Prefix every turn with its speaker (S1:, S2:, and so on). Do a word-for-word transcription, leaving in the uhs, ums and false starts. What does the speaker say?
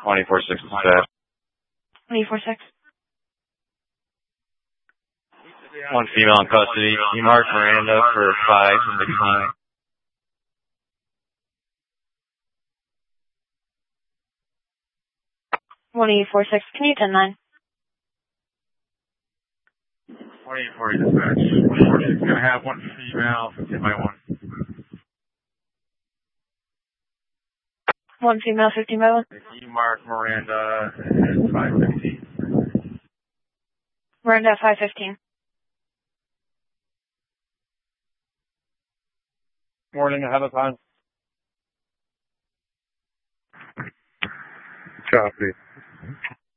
S1: twenty-four six is set.
S2: twenty-four six.
S1: One female in custody. You marked Miranda for five sixteen.
S2: one eight four six. Can you ten nine?
S3: twenty-eight forty dispatch. twenty-eight forty is going to have one female, fifteen by one.
S2: One female, fifteen by one.
S3: You mark Miranda at five fifteen.
S2: Miranda at five fifteen.
S3: Morning, ahead of time. Copy.